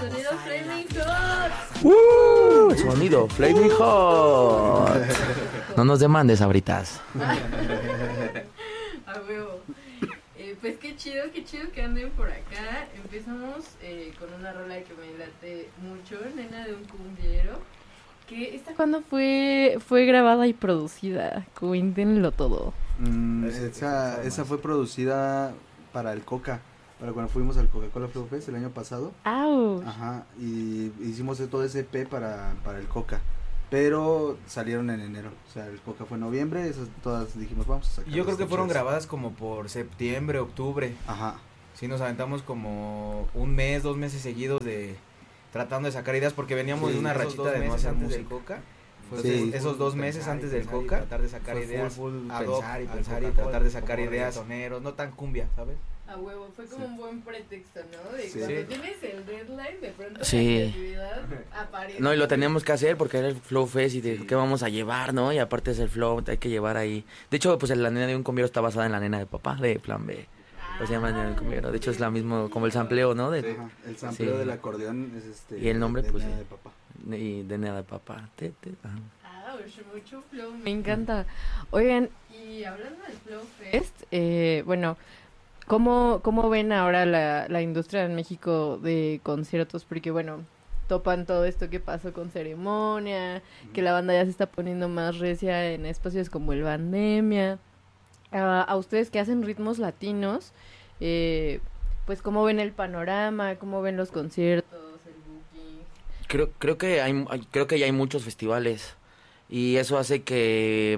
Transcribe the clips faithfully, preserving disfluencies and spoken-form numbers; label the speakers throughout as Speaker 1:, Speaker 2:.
Speaker 1: Sonido Flaming Hot.
Speaker 2: ¡Uh! Sonido Flaming Hot. No nos demandes, abritas.
Speaker 1: A huevo. Eh, pues qué chido, qué chido que anden por acá. Empezamos eh, con una rola que me late mucho, Nena de un cumbiero. Que esta cuando fue fue grabada y producida, cuéntenlo todo.
Speaker 3: Mm, esa, esa fue producida para el Coca, para cuando fuimos al Coca-Cola Flow Fest el año pasado.
Speaker 1: ¡Auch!
Speaker 3: Ajá, y hicimos todo ese E P para, para el Coca, pero salieron en enero, o sea, el Coca fue en noviembre, esas todas dijimos vamos a sacar.
Speaker 4: Yo creo que fueron
Speaker 3: chidas.
Speaker 4: grabadas como por septiembre, octubre.
Speaker 3: Ajá.
Speaker 4: Sí, nos aventamos como un mes, dos meses seguidos de tratando de sacar ideas porque veníamos
Speaker 3: Sí,
Speaker 4: de una
Speaker 3: esos
Speaker 4: rachita
Speaker 3: dos
Speaker 4: de no
Speaker 3: meses
Speaker 4: hacer
Speaker 3: antes
Speaker 4: música.
Speaker 3: del
Speaker 4: Coca.
Speaker 3: Sí.
Speaker 4: Entonces, esos dos meses antes del Coca,
Speaker 5: tratar de sacar
Speaker 4: fue
Speaker 5: ideas,
Speaker 4: full, full
Speaker 5: ad hoc
Speaker 4: pensar y
Speaker 5: al
Speaker 4: pensar y
Speaker 5: Coca-Cola,
Speaker 4: tratar de sacar
Speaker 5: como
Speaker 4: ideas,
Speaker 5: reggaetoneros,
Speaker 4: no tan cumbia, ¿sabes?
Speaker 1: A huevo, fue como
Speaker 3: Sí.
Speaker 1: un buen pretexto, ¿no? De
Speaker 3: Sí.
Speaker 1: cuando
Speaker 4: Sí.
Speaker 1: tienes el deadline, de pronto
Speaker 2: Sí.
Speaker 1: la creatividad aparece.
Speaker 2: No, y lo teníamos que hacer porque era el Flow Fest y de
Speaker 3: Sí.
Speaker 2: qué vamos a llevar, ¿no? Y aparte es el Flow, hay que llevar ahí. De hecho, pues la nena de un cumbiero está basada en la nena de papá, de Plan B. Pues se llama Nena de un cumbiero. De hecho, es la misma, como el sampleo, ¿no? De,
Speaker 3: Ajá, el sampleo
Speaker 2: Sí.
Speaker 3: del acordeón es este.
Speaker 2: Y el nombre,
Speaker 3: de
Speaker 2: pues,
Speaker 3: Nena
Speaker 2: sí.
Speaker 3: de papá.
Speaker 2: y de nena de papá. Te, te, ajá.
Speaker 1: Ah, mucho flow. Me encanta. Oigan, y hablando del Flow Fest, eh, bueno, ¿cómo, ¿cómo ven ahora la, la industria en México de conciertos? Porque, bueno, topan todo esto que pasó con Ceremonia, que la banda ya se está poniendo más recia en espacios como el Bandemia. A, a ustedes que hacen ritmos latinos, eh, pues, ¿cómo ven el panorama? ¿Cómo ven los conciertos, el booking?
Speaker 2: Creo, creo que hay, hay- creo que ya hay muchos festivales y eso hace que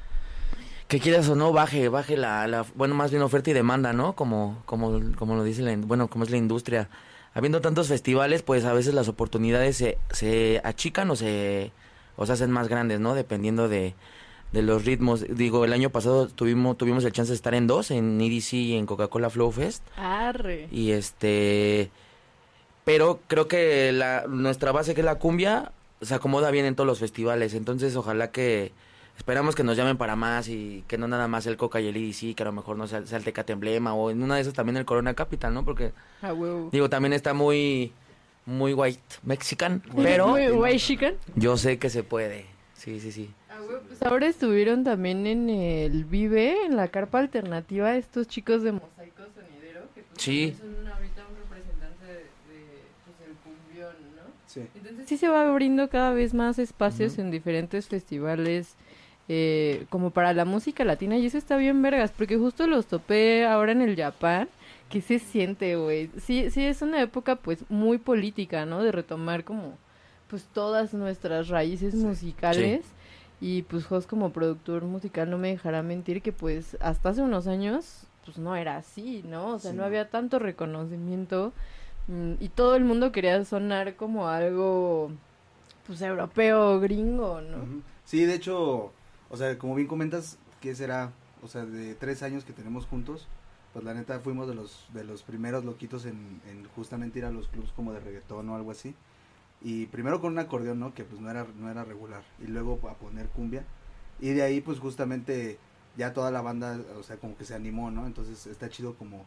Speaker 2: que quieras o no baje, baje la, la bueno, más bien oferta y demanda, ¿no? Como, como, como lo dice la, in- bueno, como es la industria. Habiendo tantos festivales, pues a veces las oportunidades se, se achican o se, o se hacen más grandes, ¿no? Dependiendo de, de los ritmos. Digo, el año pasado tuvimos, tuvimos el chance de estar en dos, en E D C y en Coca-Cola Flow Fest.
Speaker 1: Arre.
Speaker 2: Y este, pero creo que la, nuestra base, que es la cumbia, se acomoda bien en todos los festivales. Entonces, ojalá que, esperamos que nos llamen para más y que no nada más el Coca y el E D C, que a lo mejor no sea, sea el Tecate Emblema o en una de esas también el Corona Capital, ¿no? Porque,
Speaker 1: A huevo.
Speaker 2: digo, también está muy, muy white mexican, pero
Speaker 1: Muy white chicken.
Speaker 2: yo sé que se puede. Sí, sí, sí.
Speaker 1: Ah, güey, pues ahora estuvieron también en el Vive, en la carpa alternativa, estos chicos de Mosaico Sonidero, que pues
Speaker 2: Sí.
Speaker 1: también son ahorita un representante de, de, pues, el cumbión, ¿no?
Speaker 3: Sí.
Speaker 1: Entonces sí se va abriendo cada vez más espacios
Speaker 2: Ujú.
Speaker 1: en diferentes festivales, eh, como para la música latina, y eso está bien vergas, porque justo los topé ahora en el Japón. ¿Qué se siente, güey? Sí, sí, es una época pues muy política, ¿no? De retomar como pues todas nuestras raíces musicales. Y pues Jos como productor musical no me dejará mentir que pues hasta hace unos años pues no era así, ¿no? O sea,
Speaker 3: Sí,
Speaker 1: no
Speaker 3: no.
Speaker 1: había tanto reconocimiento mm, y todo el mundo quería sonar como algo pues europeo, gringo, ¿no?
Speaker 3: Ujú. Sí, de hecho, o sea, como bien comentas, ¿qué será? O sea, de tres años que tenemos juntos, pues la neta fuimos de los de los primeros loquitos en, en justamente ir a los clubs como de reggaetón o algo así. Y primero con un acordeón, ¿no? Que pues no era, no era regular. Y luego a poner cumbia. Y de ahí pues justamente ya toda la banda, o sea, como que se animó, ¿no? Entonces está chido como,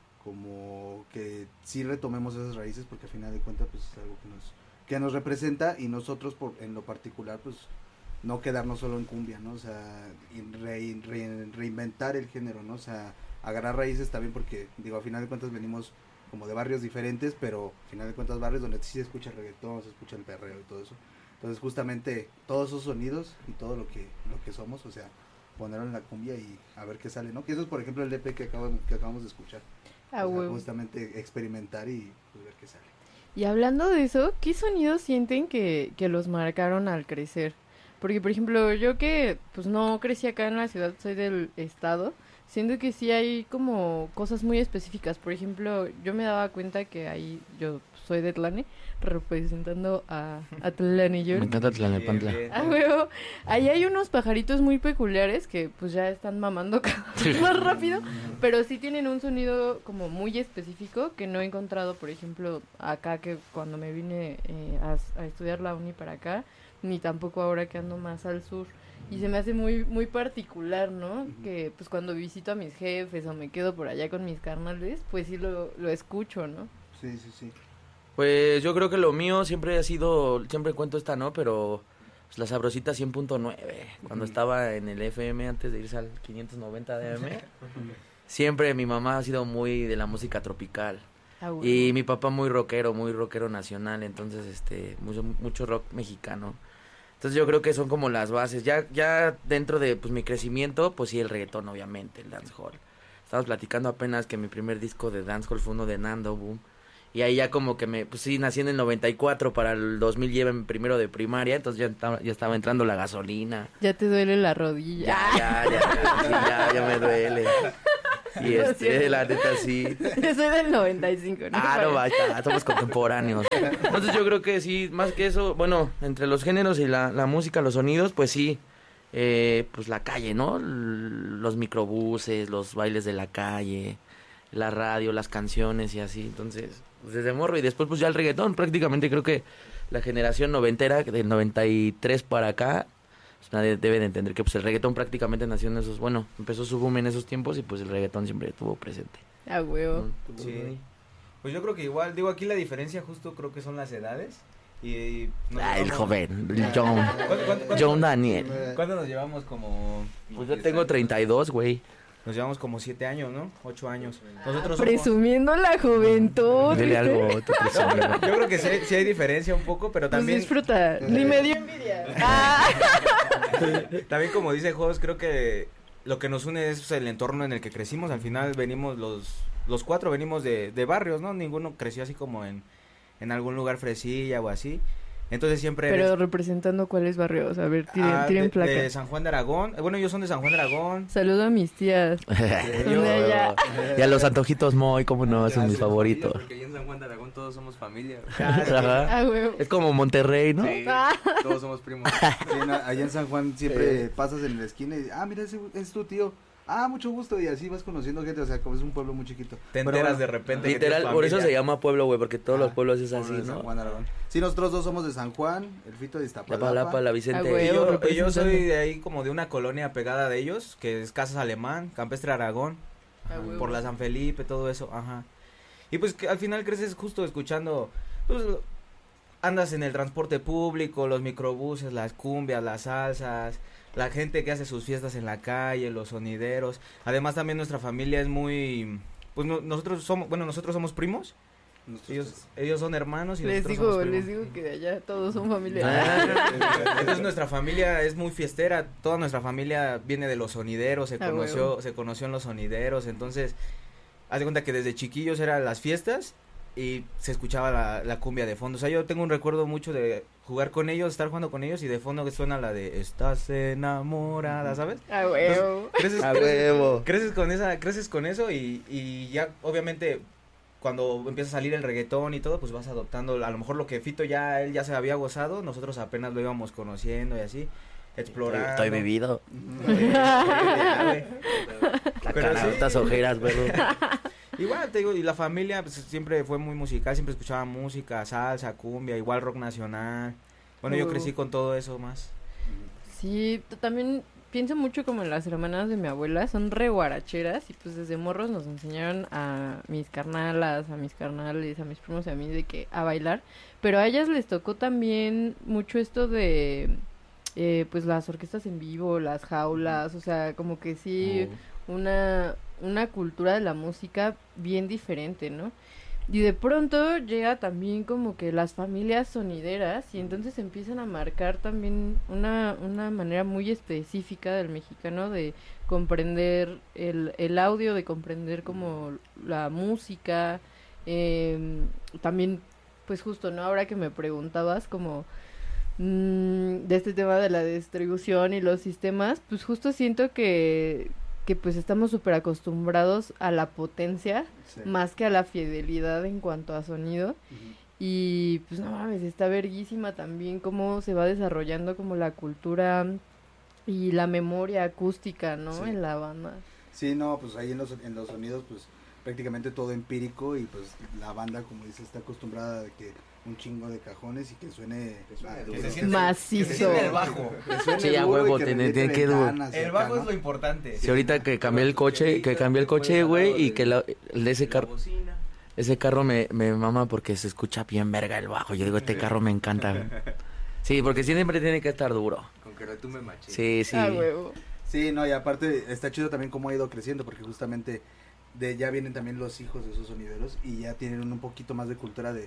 Speaker 3: como que sí retomemos esas raíces porque al final de cuentas pues es algo que nos, que nos representa y nosotros por, en lo particular pues no quedarnos solo en cumbia, ¿no? O sea, y re- re- reinventar el género, ¿no? O sea, agarrar raíces también porque, digo, al final de cuentas venimos como de barrios diferentes, pero al final de cuentas barrios donde sí se escucha el reggaetón, se escucha el perreo y todo eso. Entonces justamente todos esos sonidos y todo lo que lo que somos, o sea, ponerlo en la cumbia y a ver qué sale, ¿no? Que eso es por ejemplo el E P que acabamos, que acabamos de escuchar.
Speaker 1: Ah,
Speaker 3: O sea,
Speaker 1: huevo.
Speaker 3: justamente experimentar y pues, ver qué sale.
Speaker 1: Y hablando de eso, ¿qué sonidos sienten que, que los marcaron al crecer? Porque, por ejemplo, yo que pues no crecí acá en la ciudad, soy del estado, siento que sí hay como cosas muy específicas. Por ejemplo, yo me daba cuenta que ahí, yo soy de Tlane, representando a, a Tlaneyur.
Speaker 2: Me encanta Tlalnepantla.
Speaker 4: Bien, bien.
Speaker 1: Ah, huevo. Ahí hay unos pajaritos muy peculiares que pues ya están mamando cada vez más rápido, pero sí tienen un sonido como muy específico que no he encontrado, por ejemplo, acá que cuando me vine eh, a, a estudiar la uni para acá, ni tampoco ahora que ando más al sur. Y se me hace muy muy particular, ¿no?
Speaker 3: Ujú.
Speaker 1: Que pues cuando visito a mis jefes o me quedo por allá con mis carnales, pues sí lo, lo escucho, ¿no?
Speaker 3: Sí, sí, sí.
Speaker 2: Pues yo creo que lo mío siempre ha sido, siempre cuento esta, ¿no? Pero pues, la Sabrosita cien punto nueve, cuando uh-huh. estaba en el F M antes de irse al quinientos noventa de M, siempre mi mamá ha sido muy de la música tropical. Ah, bueno. Y mi papá muy rockero, muy rockero nacional, entonces este mucho, mucho rock mexicano. Entonces yo creo que son como las bases. Ya ya dentro de pues mi crecimiento, pues sí, el reggaetón obviamente, el dancehall. Estamos platicando apenas que mi primer disco de dancehall fue uno de Nando Boom. Y ahí ya como que me, pues sí, nací en el noventa y cuatro, para el dos mil lleva en primero de primaria, entonces ya estaba, ya estaba entrando la gasolina.
Speaker 1: Ya te duele la rodilla.
Speaker 2: Ya, ya, ya, sí, ya, ya me duele. Y este, la neta sí.
Speaker 1: Yo soy del noventa y cinco, ¿no?
Speaker 2: Ah, no, vaya, somos contemporáneos. Entonces yo creo que sí, más que eso, bueno, entre los géneros y la, la música, los sonidos, pues sí, eh, pues la calle, ¿no? Los microbuses, los bailes de la calle, la radio, las canciones y así, entonces... Pues desde morro y después pues ya el reggaetón, prácticamente creo que la generación noventera, del noventa y tres para acá, pues nadie debe de entender que pues el reggaetón prácticamente nació en esos, bueno, empezó su boom en esos tiempos y pues el reggaetón siempre estuvo presente.
Speaker 1: Ah, huevo.
Speaker 4: Sí. Pues yo creo que igual, digo, aquí la diferencia justo creo que son las edades. Y, y
Speaker 2: ah, el joven, el John,
Speaker 4: ¿Cuánto, cuánto, cuánto,
Speaker 2: John Daniel.
Speaker 4: ¿Cuándo nos llevamos como...?
Speaker 2: Pues yo tengo treinta y dos, güey.
Speaker 4: Nos llevamos como siete años, ¿no? Ocho años. Nosotros
Speaker 1: Presumiendo somos... la juventud.
Speaker 2: Dile algo, tú
Speaker 4: no, yo creo que sí, sí hay diferencia un poco, pero también...
Speaker 1: Pues disfruta, ni me dio envidia. Ah.
Speaker 4: También como dice Jos, creo que lo que nos une es el entorno en el que crecimos. Al final venimos los los cuatro, venimos de, de barrios, ¿no? Ninguno creció así como en, en algún lugar fresilla o así. Entonces siempre...
Speaker 1: Pero
Speaker 4: eres...
Speaker 1: representando cuáles barrios, a ver, tiren, ah, tiren
Speaker 4: de,
Speaker 1: placa.
Speaker 4: De San Juan de Aragón, bueno, ellos son de San Juan de Aragón.
Speaker 1: Saludo a mis tías.
Speaker 2: Yo, y a los antojitos Moy, cómo no, son mis favoritos.
Speaker 5: Porque ahí en San Juan de Aragón todos somos familia.
Speaker 1: Ah,
Speaker 2: es como Monterrey, ¿no?
Speaker 5: Sí, todos somos primos.
Speaker 3: Sí, no, allá en San Juan siempre eh. pasas en la esquina y, ah, mira, ese es tu tío. Ah, mucho gusto, y así vas conociendo gente, o sea, como es un pueblo muy chiquito.
Speaker 4: Te enteras bueno, de repente.
Speaker 2: Literal, por eso se llama pueblo, güey, porque todos ah, los pueblos es así, ¿no?
Speaker 3: San Juan, Aragón. Sí, nosotros dos somos de San Juan, el Fito de Iztapalapa.
Speaker 2: La Palapa, la Vicente.
Speaker 1: Ah, güey,
Speaker 4: yo, yo soy de ahí como de una colonia pegada de ellos, que es Casas Alemán, Campestre Aragón, ah, por la San Felipe, todo eso, ajá. Y pues que al final creces justo escuchando, pues andas en el transporte público, los microbuses, las cumbias, las salsas, la gente que hace sus fiestas en la calle, los sonideros. Además también nuestra familia es muy, pues no, nosotros somos, bueno, nosotros somos primos. Ellos, ellos son hermanos y
Speaker 1: les
Speaker 4: nosotros
Speaker 1: digo,
Speaker 4: somos primos.
Speaker 1: les digo que de allá todos son familia.
Speaker 4: Entonces nuestra familia es muy fiestera, toda nuestra familia viene de los sonideros, se ah, conoció, bueno. se conoció en los sonideros, entonces haz de cuenta que desde chiquillos eran las fiestas y se escuchaba la, la cumbia de fondo. O sea, yo tengo un recuerdo mucho de jugar con ellos, estar jugando con ellos y de fondo que suena la de estás enamorada, ¿sabes?
Speaker 1: A huevo.
Speaker 4: Creces,
Speaker 2: a
Speaker 4: creces,
Speaker 2: huevo.
Speaker 4: Creces con esa, creces con eso y, y ya obviamente cuando empieza a salir el reggaetón y todo, pues vas adoptando a lo mejor lo que Fito ya él ya se había gozado, nosotros apenas lo íbamos conociendo y así. Explorando.
Speaker 2: Estoy bebido. La cara, estas ojeras, güey.
Speaker 4: Igual te digo, y la familia pues, siempre fue muy musical, siempre escuchaba música, salsa, cumbia, igual rock nacional. Bueno, uh. yo crecí con todo eso más.
Speaker 1: Sí, también pienso mucho como en las hermanas de mi abuela, son re guaracheras y pues desde morros nos enseñaron a mis carnalas, a mis carnales, a mis primos y a mí de que a bailar, pero a ellas les tocó también mucho esto de eh, pues las orquestas en vivo, las jaulas, o sea, como que sí uh. una una cultura de la música bien diferente, ¿no? Y de pronto llega también como que las familias sonideras y entonces empiezan a marcar también una, una manera muy específica del mexicano de comprender el, el audio, de comprender como la música, eh, también pues justo, ¿no? Ahora que me preguntabas como mmm, de este tema de la distribución y los sistemas, pues justo siento que que pues estamos súper acostumbrados a la potencia, sí, más que a la fidelidad en cuanto a sonido, uh-huh. Y pues no mames, está verguísima también cómo se va desarrollando como la cultura y la memoria acústica, ¿no? Sí. En la banda.
Speaker 3: Sí, no, pues ahí en los, en los sonidos pues prácticamente todo empírico y pues la banda, como dices, está acostumbrada a que un chingo de cajones y que suene,
Speaker 4: que suene
Speaker 3: que
Speaker 4: se
Speaker 1: siente, macizo.
Speaker 4: Que se siente el bajo.
Speaker 2: Sí, a huevo, tiene, tiene que duro.
Speaker 4: El bajo es lo importante.
Speaker 2: Si sí, ahorita que cambié el coche, que cambié el coche, güey, y que la, el de ese carro. ese carro me, me mama porque se escucha bien verga el bajo. Yo digo, este carro me encanta. Sí, porque siempre tiene que estar duro.
Speaker 5: Con que tú me maché.
Speaker 2: Sí, sí.
Speaker 1: Ah, huevo.
Speaker 3: Sí, no, y aparte está chido también cómo ha ido creciendo, porque justamente de ya vienen también los hijos de esos sonideros y ya tienen un poquito más de cultura de,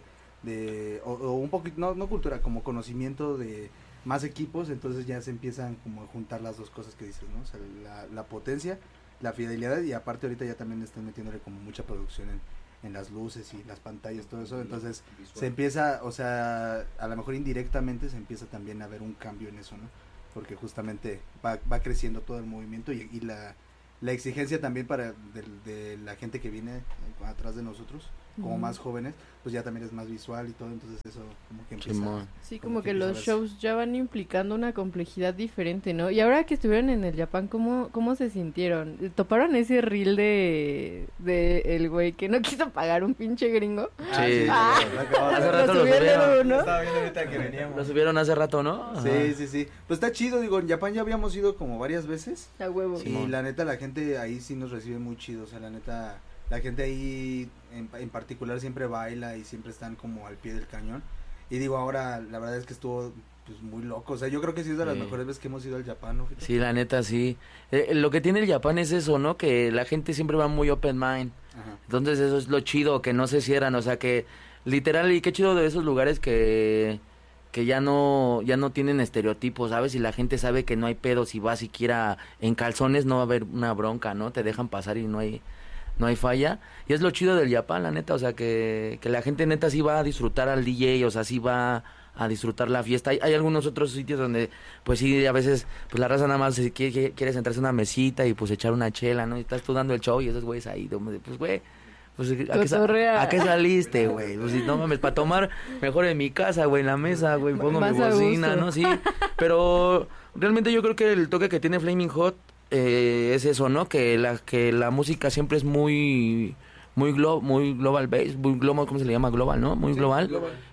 Speaker 3: de o, o un poquito, no, no cultura, como conocimiento de más equipos, entonces ya se empiezan como a juntar las dos cosas que dices, ¿no? O sea, la, la potencia, la fidelidad y aparte ahorita ya también están metiéndole como mucha producción en, en las luces y las pantallas, todo eso, entonces
Speaker 5: Visual.
Speaker 3: se empieza, o sea, a lo mejor indirectamente se empieza también a ver un cambio en eso, ¿no? Porque justamente va, va creciendo todo el movimiento y, y la, la exigencia también para de, de la gente que viene atrás de nosotros, como
Speaker 1: Ujú.
Speaker 3: más jóvenes, pues ya también es más visual y todo, entonces eso como que empieza.
Speaker 2: Simón.
Speaker 1: Sí,
Speaker 3: como
Speaker 1: como
Speaker 3: que
Speaker 1: que los
Speaker 3: empieza a verse.
Speaker 1: shows ya van implicando una complejidad diferente, ¿no? Y ahora que estuvieron en el Japón, ¿cómo, cómo se sintieron? ¿Toparon ese reel de, de el güey que no quiso pagar un pinche gringo?
Speaker 3: Ah, sí,
Speaker 1: Ah.
Speaker 3: lo acabo de
Speaker 2: Hace
Speaker 3: ver.
Speaker 2: rato lo
Speaker 1: subió el
Speaker 2: subieron.
Speaker 1: dedo, ¿no?
Speaker 4: Estaba viendo ahorita que veníamos.
Speaker 2: Lo subieron hace rato, ¿no? Ajá.
Speaker 3: Sí, sí, sí. Pues está chido, digo, en Japón ya habíamos ido como varias veces.
Speaker 1: A huevo.
Speaker 3: Y
Speaker 2: Simón.
Speaker 3: la neta, la gente ahí sí nos recibe muy chido. O sea, la neta, la gente ahí en, en particular siempre baila y siempre están como al pie del cañón. Y digo, ahora la verdad es que estuvo pues muy loco. O sea, yo creo que sí es de las
Speaker 2: Sí.
Speaker 3: mejores veces que hemos ido al Japón, ¿no? Fito?
Speaker 2: Sí, la neta, sí. Eh, lo que tiene el Japón es eso, ¿no? Que la gente siempre va muy open mind.
Speaker 3: Ajá.
Speaker 2: Entonces eso es lo chido, que no se cierran, o sea que literal, y qué chido de esos lugares que que ya no ya no tienen estereotipos, ¿sabes? Y la gente sabe que no hay pedo, si vas siquiera en calzones no va a haber una bronca, ¿no? Te dejan pasar y no hay no hay falla. Y es lo chido del Japón, la neta, o sea que, que la gente neta sí va a disfrutar al D J, o sea, sí va a disfrutar la fiesta. Hay, hay algunos otros sitios donde, pues sí, a veces, pues la raza nada más si quiere, quiere sentarse en una mesita y pues echar una chela, ¿no? Y estás tú dando el show y esos güeyes ahí, donde, pues güey, pues ¿a qué, sa-
Speaker 1: Cotorrea.
Speaker 2: ¿a qué saliste, güey? Pues si no mames, para tomar mejor en mi casa, güey, en la mesa, güey, pongo
Speaker 1: Más
Speaker 2: mi
Speaker 1: a
Speaker 2: bocina,
Speaker 1: gusto.
Speaker 2: ¿no? Sí, pero realmente yo creo que el toque que tiene Flaming Hot eh, es eso, ¿no? Que la que la música siempre es muy muy glo muy global base, muy global, ¿cómo se le llama? Global, ¿no? Muy global.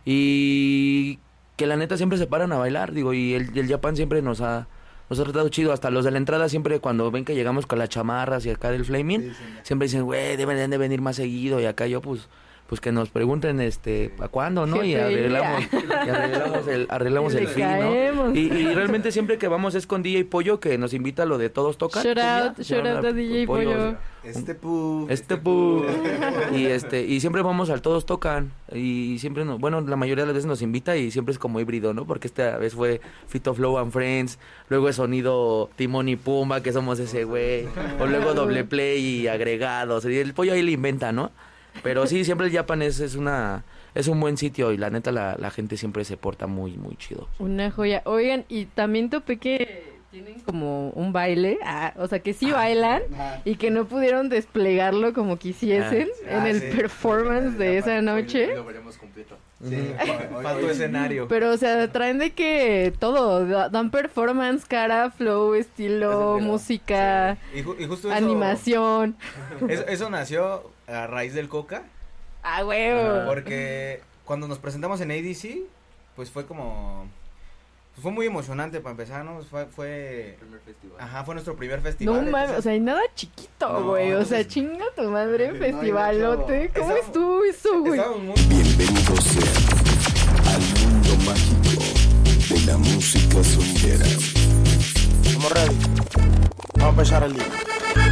Speaker 2: Y que la neta siempre se paran a bailar, digo, y el, y el Japan siempre nos ha nos ha tratado chido, hasta los de la entrada siempre cuando ven que llegamos con las chamarras y acá del Flaming,
Speaker 3: Sí, sí, ya.
Speaker 2: siempre dicen, güey, deben de venir más seguido, y acá yo pues pues que nos pregunten este a cuándo, ¿no? Y
Speaker 1: Jefe,
Speaker 2: arreglamos, y arreglamos el arreglamos
Speaker 1: Y
Speaker 2: el
Speaker 1: le
Speaker 2: fin, ¿no?
Speaker 1: caemos.
Speaker 2: Y, y realmente siempre que vamos es con D J Pollo, que nos invita a lo de todos tocan.
Speaker 1: Shout
Speaker 2: cumbia,
Speaker 1: out, shout out a D J Pollo.
Speaker 3: Este pu.
Speaker 2: Este pu y este y siempre vamos al todos tocan y siempre no, bueno, la mayoría de las veces nos invita y siempre es como híbrido, ¿no? Porque esta vez fue Fito Flow and Friends, luego es sonido Timón y Pumba, que somos ese güey, o luego doble play y agregados, y el Pollo ahí le inventa, ¿no? Pero sí, siempre el Japan es, es una es un buen sitio y la neta la, la gente siempre se porta muy muy chido.
Speaker 1: Una joya. Oigan, y también topé que tienen como un baile, ah, o sea, que sí bailan
Speaker 3: Ajá.
Speaker 1: y que no pudieron desplegarlo como quisiesen en
Speaker 3: Ah,
Speaker 1: el
Speaker 3: sí.
Speaker 1: performance de esa noche.
Speaker 5: Lo veremos completo.
Speaker 3: Sí, hoy-
Speaker 4: Faltó
Speaker 3: hoy-
Speaker 4: escenario.
Speaker 1: Pero, o sea, traen de que todo, da- dan performance, cara, flow, estilo,
Speaker 3: Es el
Speaker 1: música,
Speaker 4: Y, ju- y justo eso,
Speaker 1: animación.
Speaker 4: Eso, eso nació a raíz del Coca,
Speaker 1: ¡Ah, huevo!
Speaker 4: porque cuando nos presentamos en A D C, pues fue como... pues fue muy emocionante para empezar, ¿no? Fue, fue...
Speaker 5: Primer festival.
Speaker 4: Ajá, fue nuestro primer festival.
Speaker 1: No mames,
Speaker 4: entonces-
Speaker 1: o sea, y nada chiquito,
Speaker 4: No,
Speaker 1: güey. O sea,
Speaker 4: entonces-
Speaker 1: chinga tu madre,
Speaker 3: No,
Speaker 1: festivalote.
Speaker 3: y de
Speaker 1: ¿Cómo
Speaker 4: hecho,
Speaker 1: estuvo eso, güey?
Speaker 4: Estábamos muy...
Speaker 6: Bienvenidos sean al mundo mágico de la música sonidera.
Speaker 7: Estamos ready. Vamos a empezar el día.